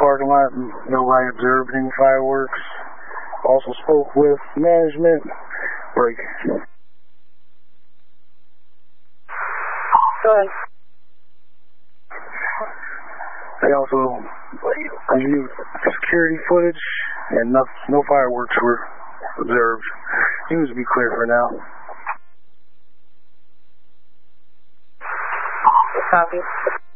parking lot. Nobody observed any fireworks. Also spoke with management. Break. Go ahead. They also reviewed security footage, and no fireworks were observed. Seems to be clear for now. Copy.